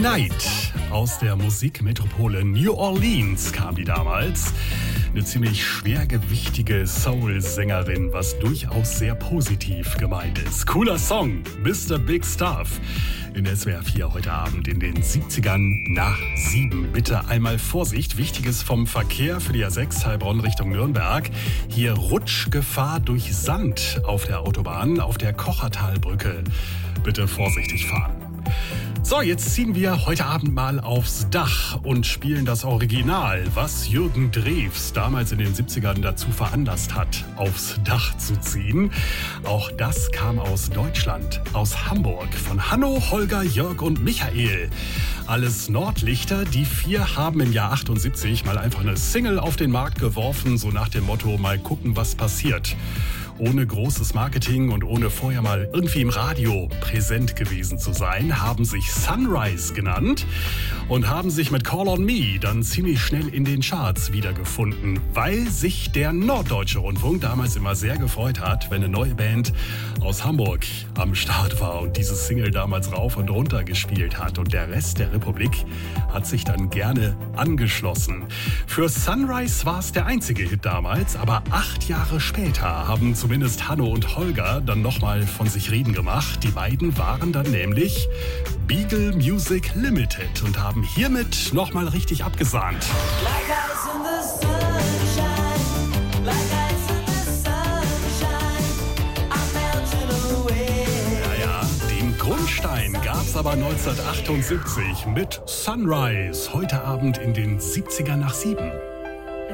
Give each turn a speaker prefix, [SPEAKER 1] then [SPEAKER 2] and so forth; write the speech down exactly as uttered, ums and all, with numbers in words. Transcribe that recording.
[SPEAKER 1] Night aus der Musikmetropole New Orleans kam die damals. Eine ziemlich schwergewichtige Soul-Sängerin, was durchaus sehr positiv gemeint ist. Cooler Song, Mister Big Stuff. In S W R vier heute Abend in den siebzigern nach sieben. Bitte einmal Vorsicht, Wichtiges vom Verkehr für die A sechs Heilbronn Richtung Nürnberg. Hier Rutschgefahr durch Sand auf der Autobahn, auf der Kochertalbrücke. Bitte vorsichtig fahren. So, jetzt ziehen wir heute Abend mal aufs Dach und spielen das Original, was Jürgen Drews damals in den siebzigern dazu veranlasst hat, aufs Dach zu ziehen. Auch das kam aus Deutschland, aus Hamburg, von Hanno, Holger, Jörg und Michael. Alles Nordlichter, die vier haben im Jahr achtundsiebzig mal einfach eine Single auf den Markt geworfen, so nach dem Motto, mal gucken, was passiert. Ohne großes Marketing und ohne vorher mal irgendwie im Radio präsent gewesen zu sein, haben sich Sunrise genannt und haben sich mit Call on Me dann ziemlich schnell in den Charts wiedergefunden, weil sich der Norddeutsche Rundfunk damals immer sehr gefreut hat, wenn eine neue Band aus Hamburg am Start war und diese Single damals rauf und runter gespielt hat. Und der Rest der Republik hat sich dann gerne angeschlossen. Für Sunrise war es der einzige Hit damals, aber acht Jahre später haben zumindest Hanno und Holger dann nochmal von sich reden gemacht. Die beiden waren dann nämlich Beagle Music Limited und haben hiermit nochmal richtig abgesahnt.
[SPEAKER 2] Like ice in the sunshine, like ice in the sunshine, I'm melting away.
[SPEAKER 1] Ja, ja, den Grundstein gab's aber neunzehnhundertachtundsiebzig mit Sunrise. Heute Abend in den siebzigern nach sieben.